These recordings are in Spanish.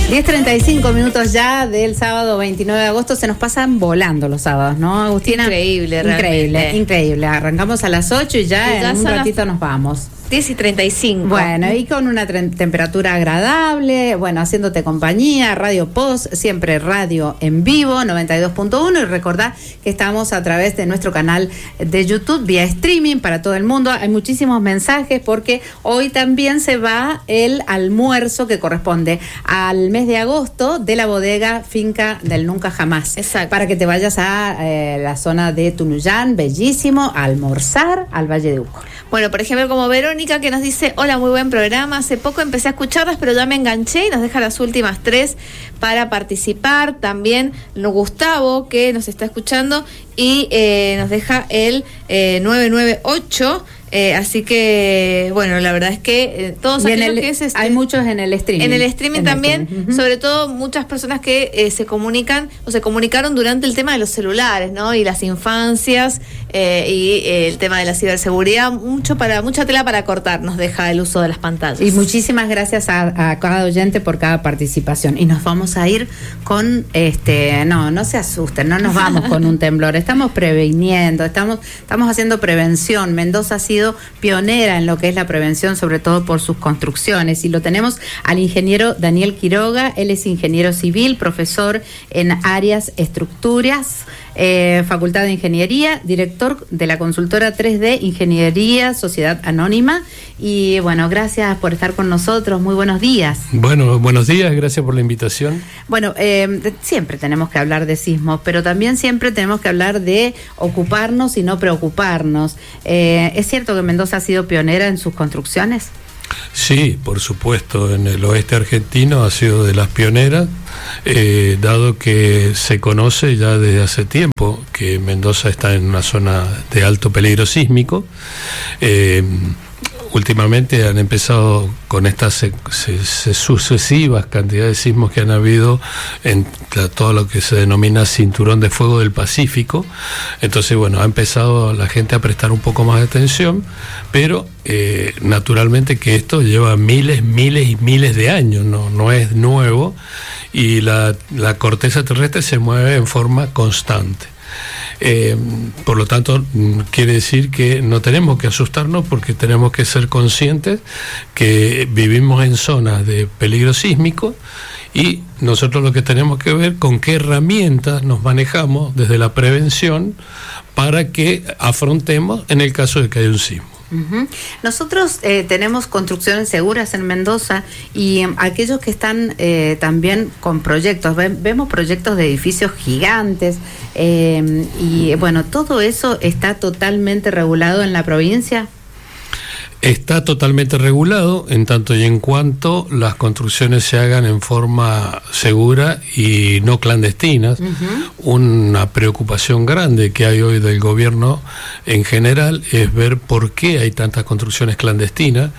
10:35 minutos ya del sábado 29 de agosto. Se nos pasan volando los sábados, ¿no, Agustina? Increíble, realmente. Increíble. Arrancamos a las 8 y ya en un ratito nos vamos. 10:35. Bueno, y con una temperatura agradable, bueno, haciéndote compañía, Radio Post, siempre radio en vivo, 92.1, y recordá que estamos a través de nuestro canal de YouTube, vía streaming para todo el mundo. Hay muchísimos mensajes porque hoy también se va el almuerzo que corresponde al mes de agosto de la bodega Finca del Nunca Jamás. Exacto. Para que te vayas a la zona de Tunuyán, bellísimo, a almorzar al Valle de Uco. Bueno, por ejemplo, como Verónica, que nos dice: hola, muy buen programa, hace poco empecé a escucharlas, pero ya me enganché, y nos deja las últimas 3 para participar. También Gustavo, que nos está escuchando, y nos deja el 998. Así que, bueno, la verdad es que todos aquellos que hay muchos en el streaming. En el streaming también, sobre todo muchas personas que se comunican o se comunicaron durante el tema de los celulares, ¿no? Y las infancias y el tema de la ciberseguridad. Mucha tela para cortar nos deja el uso de las pantallas. Y muchísimas gracias a cada oyente por cada participación. Y nos vamos a ir con, no se asusten, no nos vamos con un temblor. Estamos previniendo, estamos haciendo prevención. Mendoza ha sido pionera en lo que es la prevención, sobre todo por sus construcciones, y lo tenemos al ingeniero Daniel Quiroga. Él es ingeniero civil, profesor en áreas estructuras, Facultad de Ingeniería, director de la consultora 3D Ingeniería Sociedad Anónima. Y bueno, gracias por estar con nosotros. Muy buenos días. Bueno, buenos días, gracias por la invitación. Bueno, siempre tenemos que hablar de sismos, pero también siempre tenemos que hablar de ocuparnos y no preocuparnos. ¿Es cierto que Mendoza ha sido pionera en sus construcciones? Sí, por supuesto, en el oeste argentino ha sido de las pioneras, dado que se conoce ya desde hace tiempo que Mendoza está en una zona de alto peligro sísmico. Últimamente han empezado con estas sucesivas cantidades de sismos que han habido en todo lo que se denomina Cinturón de Fuego del Pacífico. Entonces, bueno, ha empezado la gente a prestar un poco más de atención, pero naturalmente que esto lleva miles y miles de años, no es nuevo, y la corteza terrestre se mueve en forma constante. Por lo tanto, quiere decir que no tenemos que asustarnos, porque tenemos que ser conscientes que vivimos en zonas de peligro sísmico, y nosotros lo que tenemos que ver con qué herramientas nos manejamos desde la prevención para que afrontemos en el caso de que haya un sismo. Uh-huh. Nosotros tenemos construcciones seguras en Mendoza, y aquellos que están también con proyectos, vemos proyectos de edificios gigantes, y bueno, todo eso está totalmente regulado en la provincia. Está totalmente regulado en tanto y en cuanto las construcciones se hagan en forma segura y no clandestinas. Uh-huh. Una preocupación grande que hay hoy del gobierno en general es ver por qué hay tantas construcciones clandestinas.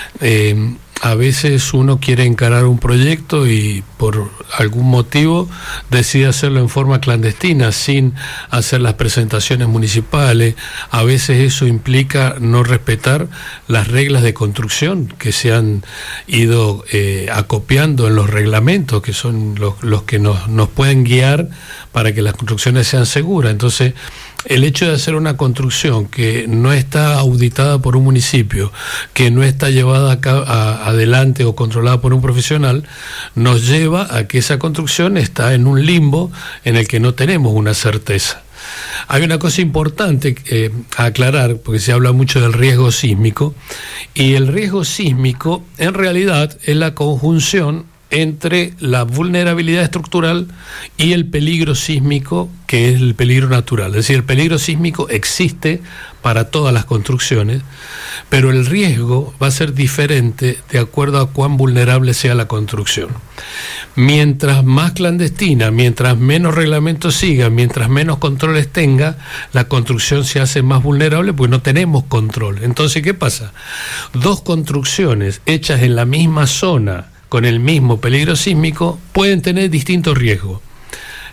A veces uno quiere encarar un proyecto y por algún motivo decide hacerlo en forma clandestina, sin hacer las presentaciones municipales. A veces eso implica no respetar las reglas de construcción que se han ido acopiando en los reglamentos, que son los que nos pueden guiar para que las construcciones sean seguras. Entonces, el hecho de hacer una construcción que no está auditada por un municipio, que no está llevada adelante o controlada por un profesional, nos lleva a que esa construcción está en un limbo en el que no tenemos una certeza. Hay una cosa importante a aclarar, porque se habla mucho del riesgo sísmico, y el riesgo sísmico en realidad es la conjunción entre la vulnerabilidad estructural y el peligro sísmico, que es el peligro natural. Es decir, el peligro sísmico existe para todas las construcciones, pero el riesgo va a ser diferente de acuerdo a cuán vulnerable sea la construcción. Mientras más clandestina, mientras menos reglamentos siga, mientras menos controles tenga, la construcción se hace más vulnerable porque no tenemos control. Entonces, ¿qué pasa? Dos construcciones hechas en la misma zona con el mismo peligro sísmico pueden tener distintos riesgos.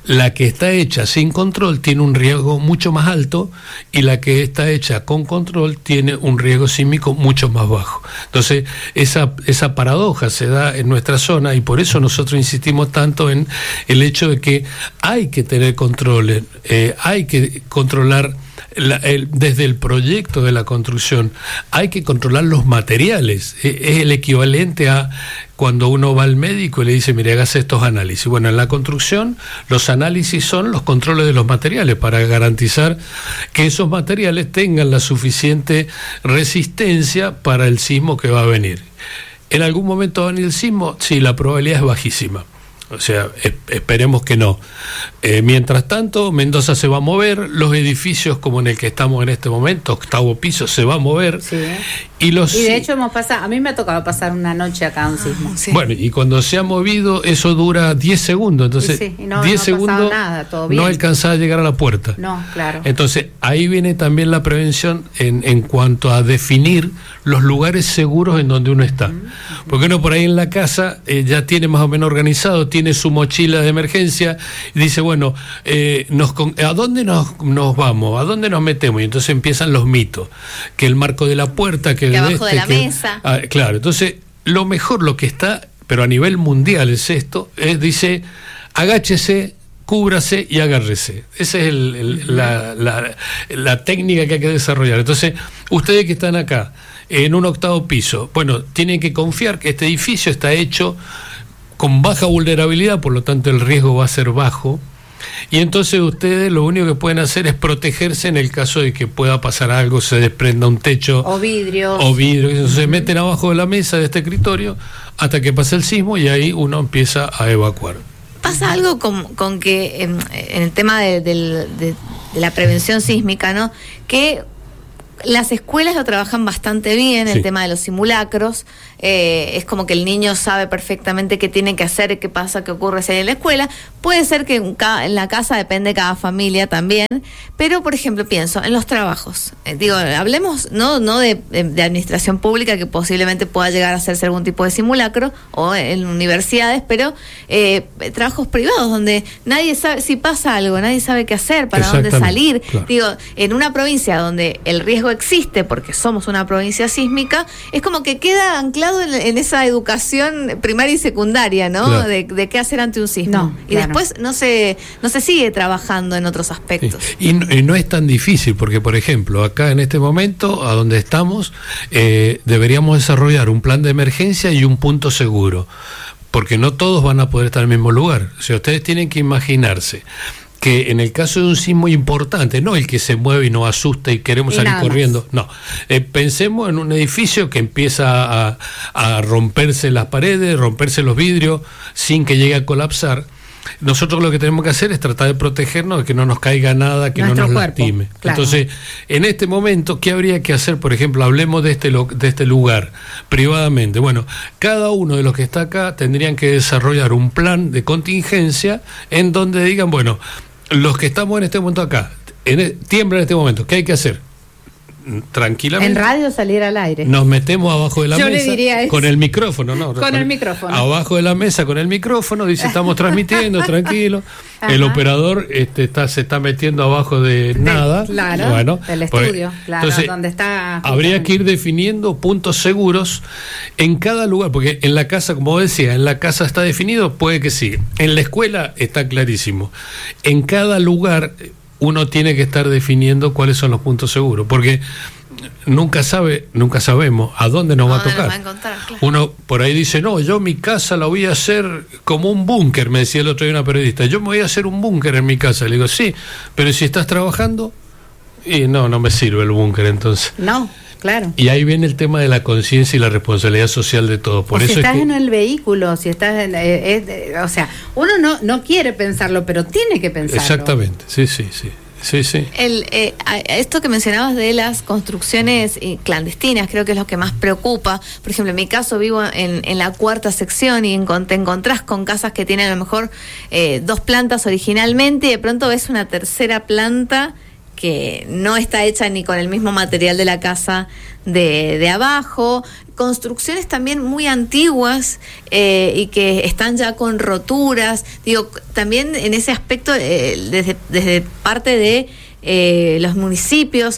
La que está hecha sin control tiene un riesgo mucho más alto y la que está hecha con control tiene un riesgo sísmico mucho más bajo. Entonces, esa paradoja se da en nuestra zona y por eso nosotros insistimos tanto en el hecho de que hay que tener controles, hay que controlar desde el proyecto de la construcción, hay que controlar los materiales. Es el equivalente a cuando uno va al médico y le dice, mire, hágase estos análisis. Bueno, en la construcción los análisis son los controles de los materiales para garantizar que esos materiales tengan la suficiente resistencia para el sismo que va a venir. ¿En algún momento va a venir el sismo? Sí, la probabilidad es bajísima. O sea, esperemos que no. Mientras tanto, Mendoza se va a mover, los edificios como en el que estamos en este momento, 8º piso, se va a mover. Sí. Y de hecho a mí me ha tocado pasar una noche acá un sismo. Sí. Bueno, y cuando se ha movido, eso dura 10 segundos. Entonces, sí, y no 10 segundos nada, todo bien. No alcanzaba a llegar a la puerta. No, claro. Entonces, ahí viene también la prevención en cuanto a definir los lugares seguros en donde uno está. Porque uno por ahí en la casa ya tiene más o menos organizado, tiene su mochila de emergencia y dice, bueno, ¿a dónde nos vamos? ¿A dónde nos metemos? Y entonces empiezan los mitos. Que el marco de la puerta, que abajo de la mesa. Claro, entonces lo mejor, lo que está, pero a nivel mundial es esto, dice, agáchese, cúbrase y agárrese. Esa es la técnica que hay que desarrollar. Entonces, ustedes que están acá, en un 8º piso, bueno, tienen que confiar que este edificio está hecho con baja vulnerabilidad, por lo tanto el riesgo va a ser bajo. Y entonces ustedes lo único que pueden hacer es protegerse en el caso de que pueda pasar algo, se desprenda un techo o vidrios. Entonces se meten abajo de la mesa de este escritorio hasta que pase el sismo y ahí uno empieza a evacuar. Pasa algo con que en el tema de la prevención sísmica, ¿no? Que las escuelas lo trabajan bastante bien, el tema de los simulacros. Es como que el niño sabe perfectamente qué tiene que hacer, qué pasa, qué ocurre si hay en la escuela. Puede ser que en la casa depende de cada familia también, pero por ejemplo pienso en los trabajos. Hablemos no de administración pública, que posiblemente pueda llegar a hacerse algún tipo de simulacro, o en universidades, pero trabajos privados donde nadie sabe si pasa algo, nadie sabe qué hacer, para dónde salir. Claro. En una provincia donde el riesgo existe porque somos una provincia sísmica, es como que queda anclado en esa educación primaria y secundaria, ¿no? Claro. De qué hacer ante un sismo. No, y después no se sigue trabajando en otros aspectos. Y no es tan difícil, porque por ejemplo, acá en este momento, a donde estamos, deberíamos desarrollar un plan de emergencia y un punto seguro, porque no todos van a poder estar en el mismo lugar. O sea, ustedes tienen que imaginarse que en el caso de un sismo importante, no el que se mueve y nos asusta y queremos salir corriendo, no. Pensemos en un edificio que empieza a romperse las paredes, romperse los vidrios, sin que llegue a colapsar. Nosotros lo que tenemos que hacer es tratar de protegernos, de que no nos caiga nada, que nuestro no nos lastime. Claro. Entonces, en este momento, ¿qué habría que hacer? Por ejemplo, hablemos de este lugar, privadamente. Bueno, cada uno de los que está acá tendrían que desarrollar un plan de contingencia en donde digan, bueno, los que estamos en este momento acá, tiembla en este momento, ¿qué hay que hacer? Tranquilamente. En radio salir al aire. Nos metemos abajo de la mesa. Le diría con el micrófono, ¿no? Con el micrófono. Abajo de la mesa con el micrófono, dice, estamos transmitiendo, tranquilo. Ajá. El operador se está metiendo abajo de nada. Claro, bueno, del estudio, claro, entonces, donde está. Habría que ir definiendo puntos seguros en cada lugar, porque en la casa, como decía, en la casa está definido, puede que sí. En la escuela está clarísimo. En cada lugar uno tiene que estar definiendo cuáles son los puntos seguros, porque nunca sabemos a dónde nos va a tocar. Claro. Uno por ahí dice, no, yo mi casa la voy a hacer como un búnker, me decía el otro día una periodista, yo me voy a hacer un búnker en mi casa. Le digo, sí, pero si estás trabajando, y no me sirve el búnker entonces. No. Claro. Y ahí viene el tema de la conciencia y la responsabilidad social de todos. Por eso si estás en el vehículo, si estás o sea, uno no quiere pensarlo, pero tiene que pensarlo. Exactamente, sí. Esto que mencionabas de las construcciones clandestinas, creo que es lo que más preocupa. Por ejemplo, en mi caso vivo en la 4ª sección y te encontrás con casas que tienen a lo mejor 2 plantas originalmente y de pronto ves una 3ª planta que no está hecha ni con el mismo material de la casa de abajo, construcciones también muy antiguas y que están ya con roturas. Digo, también en ese aspecto, desde parte de los municipios,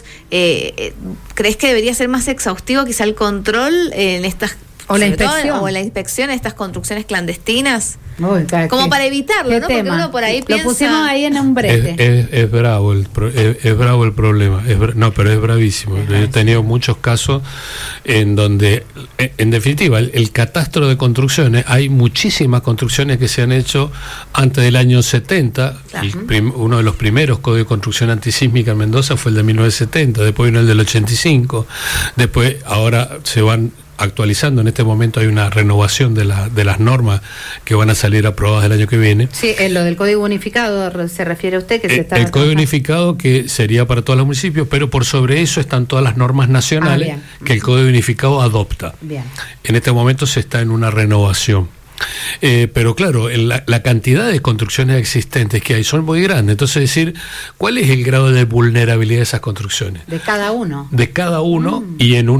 ¿crees que debería ser más exhaustivo quizá el control en estas, o la inspección, o la inspección de estas construcciones clandestinas? Uy, como para evitarlo, ¿no? Porque uno por ahí piensa... Lo pusimos ahí en un brete. Es bravo el problema. Pero es bravísimo. Yo he tenido muchos casos en donde, en definitiva, el catastro de construcciones, hay muchísimas construcciones que se han hecho antes del año 70. Claro. Uno de los primeros códigos de construcción antisísmica en Mendoza fue el de 1970, después vino el del 85, después ahora se van actualizando. En este momento hay una renovación de las normas que van a salir aprobadas el año que viene. Sí, lo del Código Unificado se refiere a usted, que se está... El Código Unificado, que sería para todos los municipios, pero por sobre eso están todas las normas nacionales que el Código Unificado adopta. Bien. En este momento se está en una renovación. Pero claro, la cantidad de construcciones existentes que hay son muy grandes. Entonces, decir, ¿cuál es el grado de vulnerabilidad de esas construcciones? De cada uno. De cada uno y en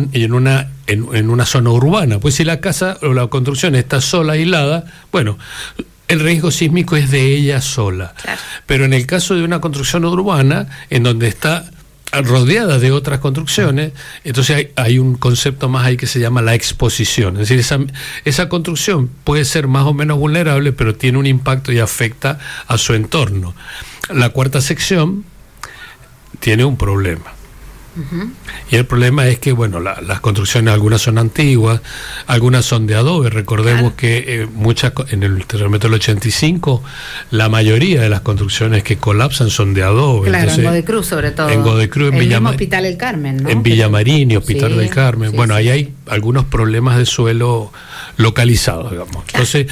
una zona urbana. Pues si la casa o la construcción está sola, aislada, bueno, el riesgo sísmico es de ella sola. Claro. Pero en el caso de una construcción urbana, en donde está rodeada de otras construcciones, entonces hay un concepto más ahí que se llama la exposición. Es decir, esa construcción puede ser más o menos vulnerable, pero tiene un impacto y afecta a su entorno. La cuarta sección tiene un problema. Y el problema es que, bueno, las construcciones, algunas son antiguas, algunas son de adobe. Recordemos que muchas, en el terremoto del 85, la mayoría de las construcciones que colapsan son de adobe. Claro, entonces, en Godecruz sobre todo. En Godecruz, el mismo Hospital del Carmen, ¿no? En Villamarín y Hospital del Carmen. Sí, bueno, sí. ahí hay algunos problemas de suelo localizados, digamos. Entonces,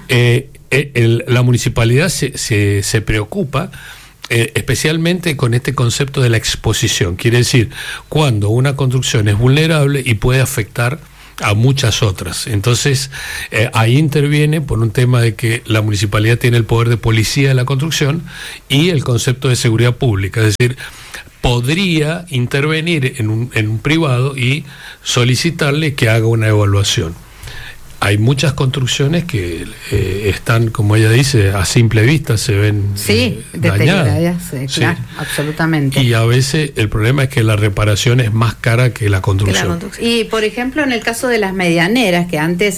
la municipalidad se preocupa especialmente con este concepto de la exposición. Quiere decir, cuando una construcción es vulnerable y puede afectar a muchas otras. Entonces, ahí interviene por un tema de que la municipalidad tiene el poder de policía de la construcción y el concepto de seguridad pública. Es decir, podría intervenir en un privado y solicitarle que haga una evaluación. Hay muchas construcciones que están, como ella dice, a simple vista se ven dañadas. Claro, absolutamente. Y a veces el problema es que la reparación es más cara que la construcción. Y, por ejemplo, en el caso de las medianeras, que antes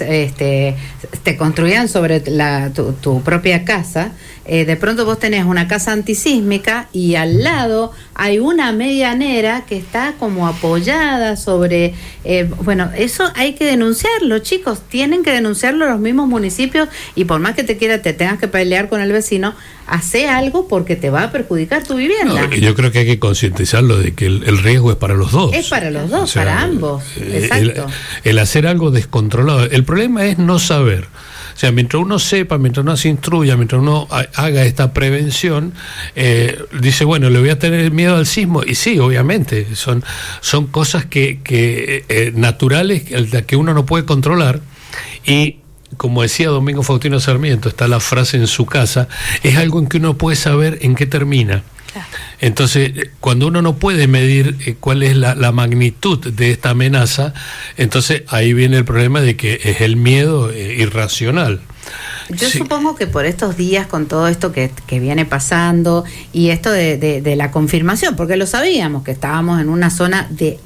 te construían sobre tu propia casa, de pronto vos tenés una casa antisísmica y al lado hay una medianera que está como apoyada sobre... bueno, eso hay que denunciarlo, chicos, tienen que denunciarlo los mismos municipios, y por más que te tengas que pelear con el vecino, hace algo porque te va a perjudicar tu vivienda. No, yo creo que hay que concientizarlo de que el riesgo es para los dos. Es para los dos, o sea, para ambos. Exacto. El hacer algo descontrolado. El problema es no saber. O sea, mientras uno sepa, mientras uno se instruya, mientras uno haga esta prevención, dice, bueno, le voy a tener miedo al sismo. Y sí, obviamente, son cosas que naturales, que uno no puede controlar. Y como decía Domingo Faustino Sarmiento, está la frase en su casa, es algo en que uno puede saber en qué termina. Claro. Entonces, cuando uno no puede medir cuál es la magnitud de esta amenaza, entonces ahí viene el problema de que es el miedo irracional. Yo supongo que por estos días, con todo esto que viene pasando y esto de la confirmación, porque lo sabíamos que estábamos en una zona de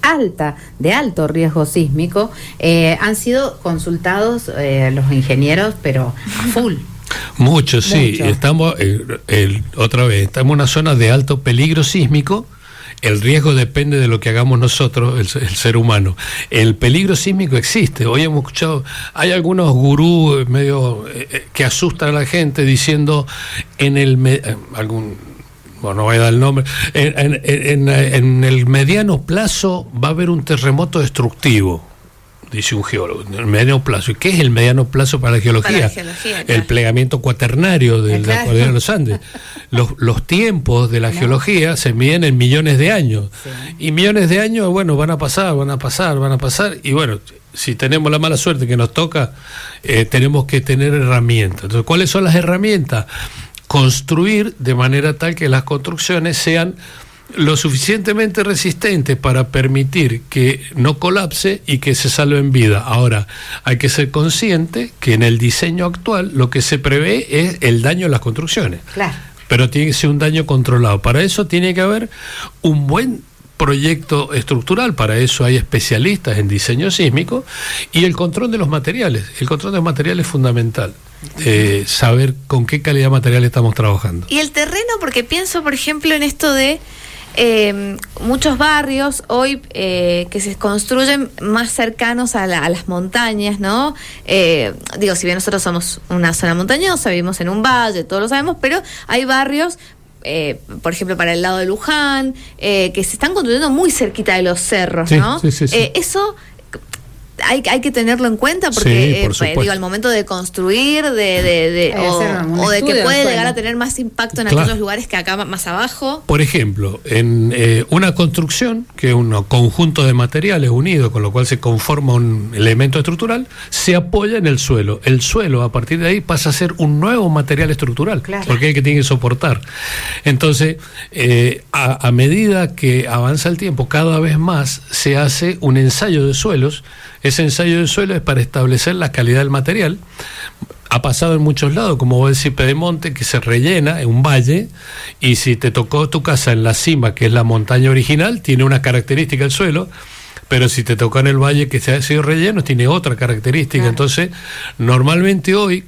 alto riesgo sísmico, han sido consultados los ingenieros, pero a full. Mucho, sí. Estamos, otra vez, estamos en una zona de alto peligro sísmico. El riesgo depende de lo que hagamos nosotros, el ser humano. El peligro sísmico existe. Hoy hemos escuchado, hay algunos gurús medio que asustan a la gente diciendo bueno, no voy a dar el nombre, en el mediano plazo va a haber un terremoto destructivo. Dice un geólogo, el mediano plazo. ¿Y qué es el mediano plazo para la geología? Para la geología, el plegamiento cuaternario de la cordillera de los Andes. Los tiempos de la geología se miden en millones de años. Sí. Y millones de años, bueno, van a pasar. Y bueno, si tenemos la mala suerte que nos toca, tenemos que tener herramientas. Entonces, ¿cuáles son las herramientas? Construir de manera tal que las construcciones sean lo suficientemente resistentes para permitir que no colapse y que se salve en vida. Ahora, hay que ser consciente que en el diseño actual lo que se prevé es el daño a las construcciones. Claro. Pero tiene que ser un daño controlado. Para eso tiene que haber un buen proyecto estructural, para eso hay especialistas en diseño sísmico, y el control de los materiales. El control de los materiales es fundamental. Saber con qué calidad de material estamos trabajando. Y el terreno, porque pienso, por ejemplo, en esto de muchos barrios hoy que se construyen más cercanos a las montañas, ¿no? Digo, si bien nosotros somos una zona montañosa, vivimos en un valle, todos lo sabemos, pero hay barrios, por ejemplo, para el lado de Luján, que se están construyendo muy cerquita de los cerros, ¿no? Sí. Eso hay que tenerlo en cuenta, porque digo, al momento de construir o de que puede llegar a tener más impacto en aquellos lugares que acá más abajo. Por ejemplo, en una construcción, que es un conjunto de materiales unidos, con lo cual se conforma un elemento estructural, se apoya en el suelo. El suelo, a partir de ahí, pasa a ser un nuevo material estructural, porque es el que tiene que soportar. Entonces, a medida que avanza el tiempo, cada vez más se hace un ensayo de suelos. Ese ensayo de suelo es para establecer la calidad del material. Ha pasado en muchos lados, como vos decís, Pedemonte, que se rellena en un valle, y si te tocó tu casa en la cima, que es la montaña original, tiene una característica el suelo, pero si te tocó en el valle que se ha sido relleno, tiene otra característica. Claro. Entonces, normalmente hoy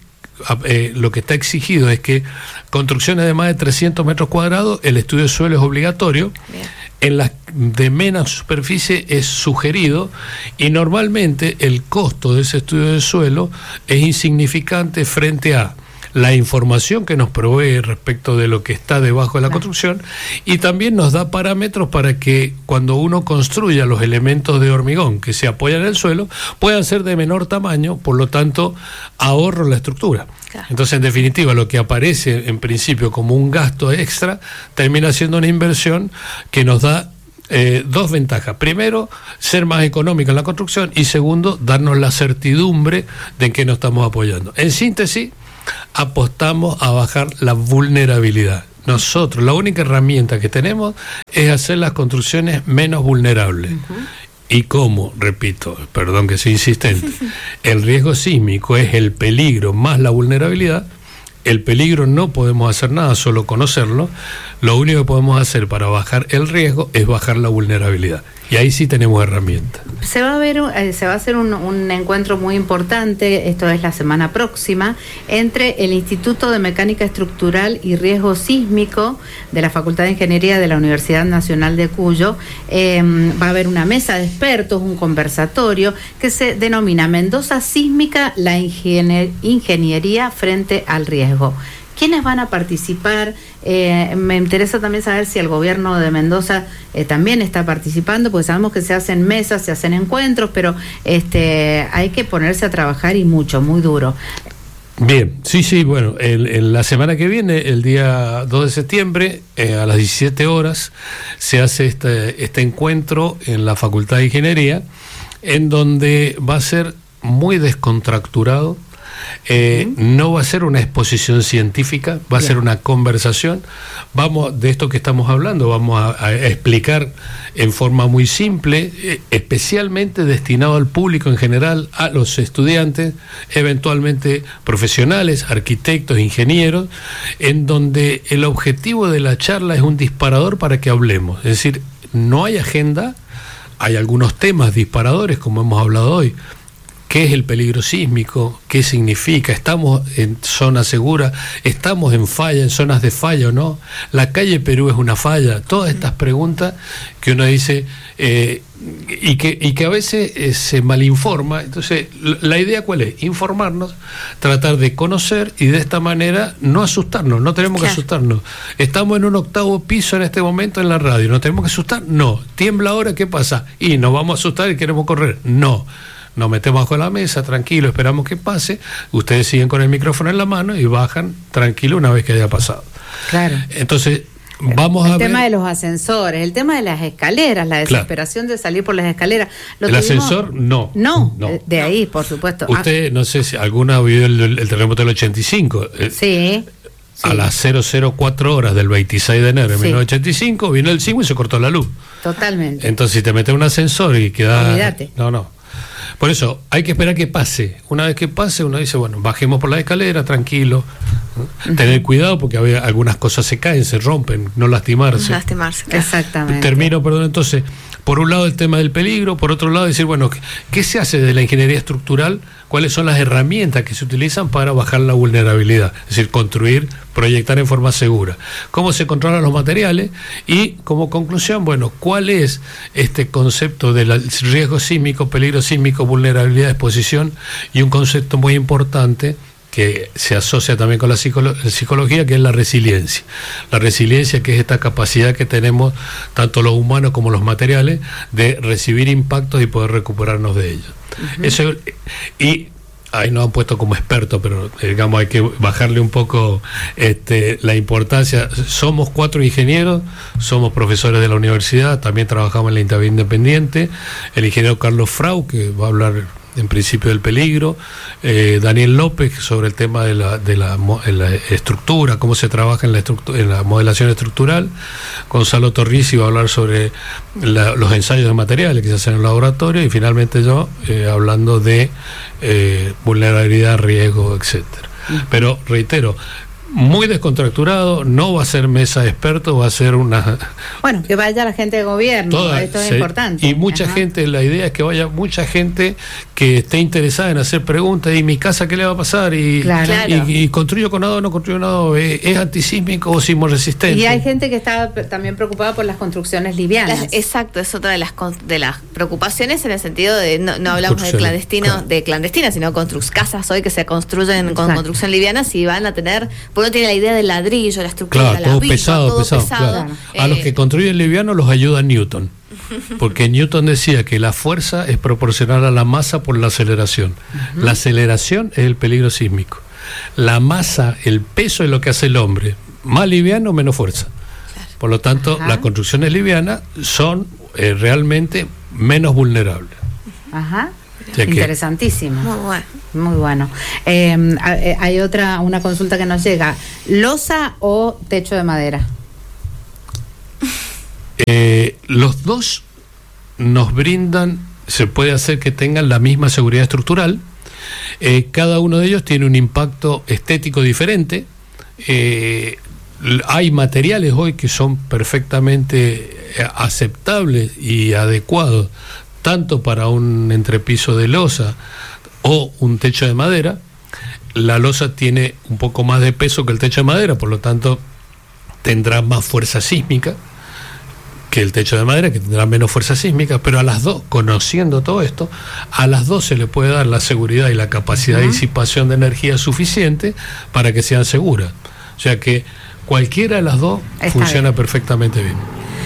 lo que está exigido es que construcciones de más de 300 metros cuadrados, el estudio de suelo es obligatorio. Bien. En las de menos superficie es sugerido, y normalmente el costo de ese estudio de suelo es insignificante frente a la información que nos provee respecto de lo que está debajo de la construcción, y también nos da parámetros para que cuando uno construya los elementos de hormigón que se apoyan en el suelo puedan ser de menor tamaño, por lo tanto ahorro la estructura. Claro. Entonces, en definitiva, lo que aparece en principio como un gasto extra termina siendo una inversión que nos da dos ventajas. Primero, ser más económica en la construcción, y segundo, darnos la certidumbre de en qué nos estamos apoyando. En síntesis, apostamos a bajar la vulnerabilidad. Nosotros, la única herramienta que tenemos es hacer las construcciones menos vulnerables. Y como, repito, perdón que sea insistente, el riesgo sísmico es el peligro más la vulnerabilidad. El peligro no podemos hacer nada, solo conocerlo. Lo único que podemos hacer para bajar el riesgo es bajar la vulnerabilidad. Y ahí sí tenemos herramientas. Se va a hacer un encuentro muy importante, esto es la semana próxima, entre el Instituto de Mecánica Estructural y Riesgo Sísmico de la Facultad de Ingeniería de la Universidad Nacional de Cuyo. Va a haber una mesa de expertos, un conversatorio que se denomina Mendoza Sísmica, la ingeniería frente al riesgo. ¿Quiénes van a participar? Me interesa también saber si el gobierno de Mendoza también está participando, porque sabemos que se hacen mesas, se hacen encuentros, pero hay que ponerse a trabajar, y mucho, muy duro. Bien, sí, bueno, en la semana que viene, el día 2 de septiembre, a las 17 horas, se hace este encuentro en la Facultad de Ingeniería, en donde va a ser muy descontracturado. No va a ser una exposición científica, va a ser una conversación. De esto que estamos hablando, vamos a explicar en forma muy simple, especialmente destinado al público en general, a los estudiantes, eventualmente profesionales, arquitectos, ingenieros, en donde el objetivo de la charla es un disparador para que hablemos. Es decir, no hay agenda, hay algunos temas disparadores, como hemos hablado hoy. ¿Qué es el peligro sísmico? ¿Qué significa? ¿Estamos en zona segura? ¿Estamos en falla, en zonas de falla o no? ¿La calle Perú es una falla? Todas estas preguntas que uno dice y que a veces se malinforma. Entonces, la idea ¿cuál es? Informarnos, tratar de conocer, y de esta manera no asustarnos. No tenemos que asustarnos. Estamos en un 8º piso en este momento en la radio. ¿No tenemos que asustar? No. ¿Tiembla ahora? ¿Qué pasa? Y nos vamos a asustar y queremos correr. No. Nos metemos bajo la mesa, tranquilo, esperamos que pase. Ustedes siguen con el micrófono en la mano y bajan tranquilo una vez que haya pasado. Claro. Entonces, vamos a ver. El tema de los ascensores, el tema de las escaleras, la desesperación de salir por las escaleras. ¿El ascensor? No. De ahí, por supuesto. Usted, no sé si alguna ha vivido el terremoto del 85. Sí. a las 004 horas del 26 de enero de 1985, vino el sismo y se cortó la luz. Totalmente. Entonces, si te metes en un ascensor y queda... Olvídate. No. Por eso, hay que esperar que pase. Una vez que pase, uno dice, bueno, bajemos por la escalera, tranquilo. Tener cuidado porque algunas cosas se caen, se rompen, no lastimarse. Claro. Exactamente. Termino, perdón, entonces, por un lado el tema del peligro, por otro lado decir, bueno, ¿qué se hace de la ingeniería estructural? ¿Cuáles son las herramientas que se utilizan para bajar la vulnerabilidad? Es decir, construir, proyectar en forma segura. ¿Cómo se controlan los materiales? Y como conclusión, bueno, ¿cuál es este concepto del riesgo sísmico, peligro sísmico, vulnerabilidad, exposición? Y un concepto muy importante que se asocia también con la psicología, que es la resiliencia. La resiliencia, que es esta capacidad que tenemos, tanto los humanos como los materiales, de recibir impactos y poder recuperarnos de ellos. Eso, y ahí nos han puesto como expertos, pero digamos hay que bajarle un poco la importancia. Somos 4 ingenieros, somos profesores de la universidad, también trabajamos en la Intervención Independiente, el ingeniero Carlos Frau, que va a hablar en principio del peligro, Daniel López sobre el tema de la estructura, cómo se trabaja en la modelación estructural, Gonzalo Torrisi va a hablar sobre los ensayos de materiales que se hacen en el laboratorio, y finalmente yo hablando de vulnerabilidad, riesgo, etcétera. Pero reitero, muy descontracturado, no va a ser mesa de expertos, va a ser una... Bueno, que vaya la gente de gobierno, esto es importante. Y mucha gente, la idea es que vaya mucha gente que esté interesada en hacer preguntas, y mi casa qué le va a pasar, y construyo con adobe, no construyo con adobe, es antisísmico o sismo resistente. Y hay gente que está también preocupada por las construcciones livianas. Exacto, es otra de las preocupaciones, en el sentido de, no hablamos de clandestinas, sino casas hoy que se construyen con construcción liviana, si van a tener... Uno tiene la idea del ladrillo, la estructura, claro, todo pesado. Claro. A los que construyen liviano los ayuda Newton, porque Newton decía que la fuerza es proporcional a la masa por la aceleración. La aceleración es el peligro sísmico. La masa, el peso es lo que hace el hombre. Más liviano, menos fuerza. Por lo tanto, las construcciones livianas son realmente menos vulnerables. Interesantísimo. Muy bueno. Hay una consulta que nos llega. ¿Losa o techo de madera? Los dos nos brindan, se puede hacer que tengan la misma seguridad estructural. Cada uno de ellos tiene un impacto estético diferente. Hay materiales hoy que son perfectamente aceptables y adecuados tanto para un entrepiso de losa o un techo de madera. La losa tiene un poco más de peso que el techo de madera, por lo tanto tendrá más fuerza sísmica que el techo de madera, que tendrá menos fuerza sísmica, pero a las dos, conociendo todo esto, a las dos se le puede dar la seguridad y la capacidad de disipación de energía suficiente para que sean seguras. O sea que cualquiera de las dos funciona perfectamente bien.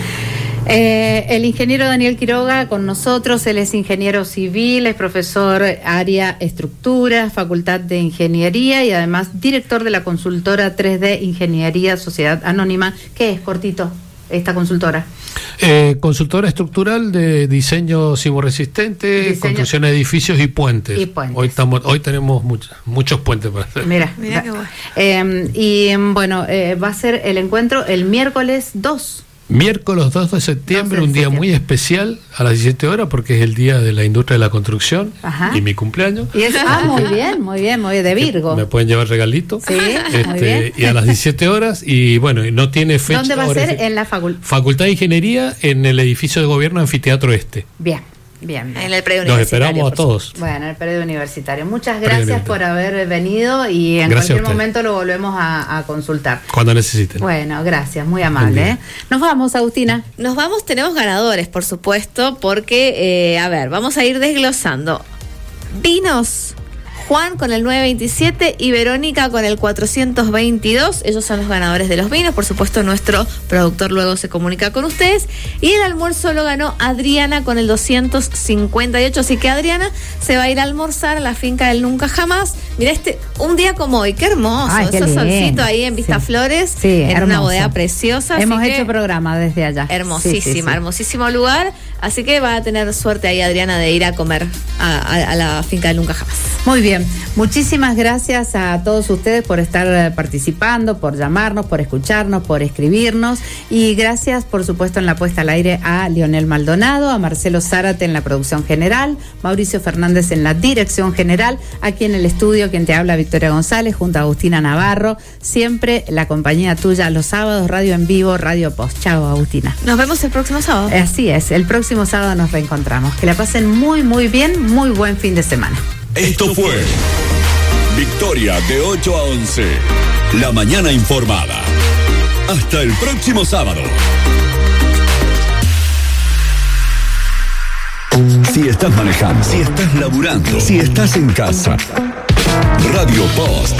El ingeniero Daniel Quiroga con nosotros, él es ingeniero civil, es profesor área estructura, Facultad de Ingeniería, y además director de la consultora 3D Ingeniería Sociedad Anónima. ¿Qué es, cortito, esta consultora? Consultora estructural de diseño sismoresistente, construcción de edificios y puentes. Hoy tenemos muchos puentes para hacer. Mira qué bueno. Va a ser el encuentro el miércoles 2. Miércoles 2 de septiembre, un día muy especial, a las 17 horas, porque es el día de la industria de la construcción y mi cumpleaños. Muy bien, de Virgo. Me pueden llevar regalitos. Sí, muy bien. Y a las 17 horas, y bueno, no tiene fecha. ¿Dónde va a ser? En la Facultad de Ingeniería, en el edificio de gobierno Anfiteatro Este. Bien. En el predio universitario. Nos esperamos a todos. Bueno, en el predio universitario. Muchas gracias por haber venido, y en cualquier momento lo volvemos a consultar. Cuando necesiten. Bueno, gracias, muy amable. Nos vamos, Agustina. Nos vamos, tenemos ganadores, por supuesto, porque, vamos a ir desglosando. Vinos. Juan con el 927 y Verónica con el 422. Ellos son los ganadores de los vinos. Por supuesto, nuestro productor luego se comunica con ustedes. Y el almuerzo lo ganó Adriana con el 258. Así que Adriana se va a ir a almorzar a la finca del Nunca Jamás. Mira, un día como hoy, qué hermoso. Ese solcito ahí en Vistaflores, en una bodega preciosa. Hemos hecho programa desde allá. Hermosísima, hermosísimo lugar. Así que va a tener suerte ahí Adriana de ir a comer a la finca del Nunca Jamás. Muy bien. Bien, muchísimas gracias a todos ustedes por estar participando, por llamarnos, por escucharnos, por escribirnos, y gracias por supuesto en la puesta al aire a Lionel Maldonado, a Marcelo Zárate en la producción general, Mauricio Fernández en la dirección general, aquí en el estudio quien te habla Victoria González junto a Agustina Navarro, siempre la compañía tuya los sábados, Radio en Vivo, Radio Post. Chao, Agustina. Nos vemos el próximo sábado. Así es, el próximo sábado nos reencontramos. Que la pasen muy, muy bien, muy buen fin de semana. Esto fue Victoria de 8 a 11, la mañana informada. Hasta el próximo sábado. Si estás manejando, si estás laburando, si estás en casa, Radio Post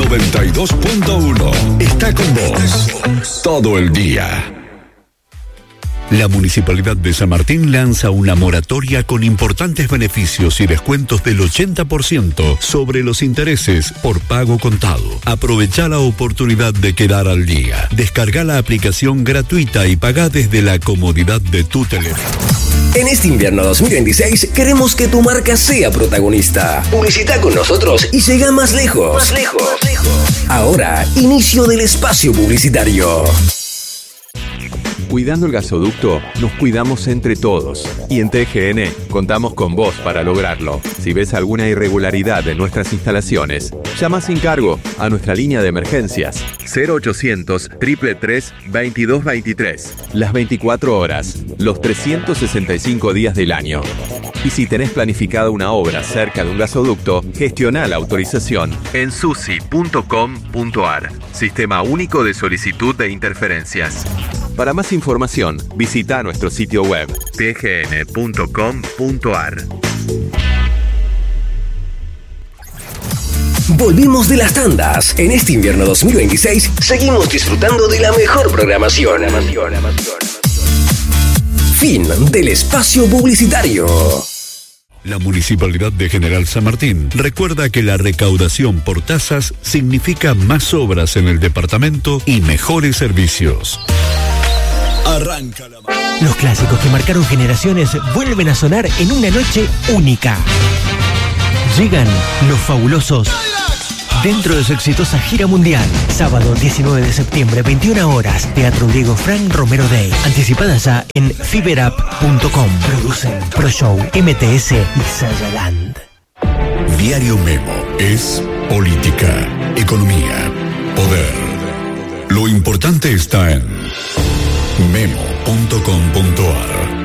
92.1 está con vos todo el día. La Municipalidad de San Martín lanza una moratoria con importantes beneficios y descuentos del 80% sobre los intereses por pago contado. Aprovecha la oportunidad de quedar al día. Descarga la aplicación gratuita y paga desde la comodidad de tu teléfono. En este invierno 2026 queremos que tu marca sea protagonista. Publicita con nosotros y llega más lejos. Más lejos. Ahora, inicio del espacio publicitario. Cuidando el gasoducto, nos cuidamos entre todos. Y en TGN contamos con vos para lograrlo. Si ves alguna irregularidad en nuestras instalaciones, llama sin cargo a nuestra línea de emergencias 0800 333 2223. Las 24 horas, los 365 días del año. Y si tenés planificada una obra cerca de un gasoducto, gestiona la autorización en susi.com.ar. Sistema Único de Solicitud de Interferencias. Para más información, visita nuestro sitio web tgn.com.ar. Volvimos de las tandas. En este invierno 2026 seguimos disfrutando de la mejor programación. Fin del espacio publicitario. La Municipalidad de General San Martín recuerda que la recaudación por tasas significa más obras en el departamento y mejores servicios. Arranca la... Los clásicos que marcaron generaciones vuelven a sonar en una noche única. Llegan los fabulosos dentro de su exitosa gira mundial. Sábado 19 de septiembre, 21 horas, Teatro Diego Frank Romero Day. Anticipadas ya en fiberapp.com. Producen ProShow, MTS y Sayaland. Diario Memo es política, economía, poder. Lo importante está en memo.com.ar.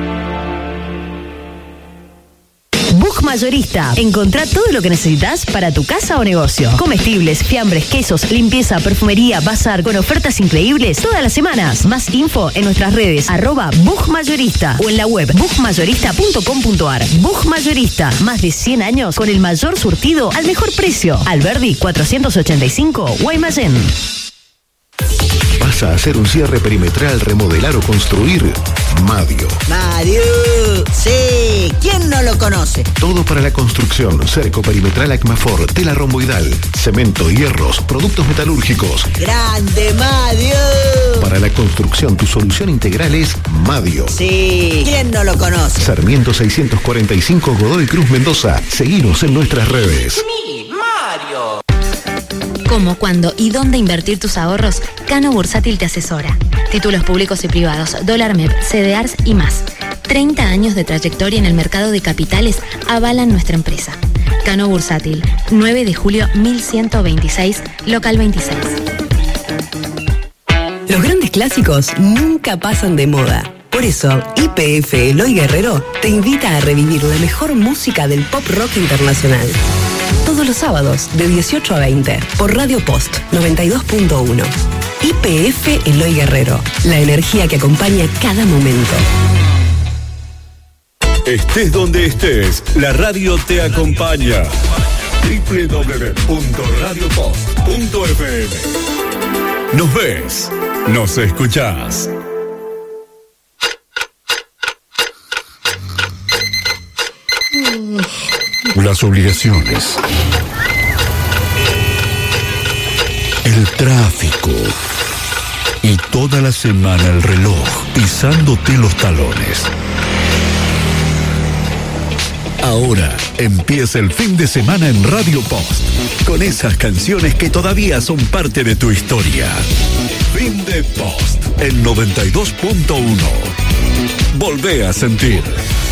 Bug Mayorista. Encontrá todo lo que necesitas para tu casa o negocio. Comestibles, fiambres, quesos, limpieza, perfumería, bazar, con ofertas increíbles todas las semanas. Más info en nuestras redes @Bug Mayorista o en la web bugmayorista.com.ar. Bug Mayorista. Más de 100 años con el mayor surtido al mejor precio. Alberdi 485, Guaymallén. ¿Vas a hacer un cierre perimetral, remodelar o construir? Madio. Madio, sí, ¿quién no lo conoce? Todo para la construcción, cerco perimetral Acmafor, tela romboidal, cemento, hierros, productos metalúrgicos. ¡Grande, Madio! Para la construcción, tu solución integral es Madio. Sí, ¿quién no lo conoce? Sarmiento 645, Godoy Cruz, Mendoza. Seguinos en nuestras redes. ¡Mi Mario! Cómo, cuándo y dónde invertir tus ahorros, Cano Bursátil te asesora. Títulos públicos y privados, dólar MEP, CDRs y más. 30 años de trayectoria en el mercado de capitales avalan nuestra empresa. Cano Bursátil, 9 de julio 1126, local 26. Los grandes clásicos nunca pasan de moda. Por eso, YPF Eloy Guerrero te invita a revivir la mejor música del pop rock internacional. Todos los sábados, de 18 a 20, por Radio Post 92.1. YPF Eloy Guerrero, la energía que acompaña cada momento. Estés donde estés, la radio te acompaña. www.radiopost.fm. Nos ves, nos escuchás. Las obligaciones, el tráfico y toda la semana el reloj pisándote los talones. Ahora empieza el fin de semana en Radio Post, con esas canciones que todavía son parte de tu historia. Fin de Post, en 92.1. Volvé a sentir.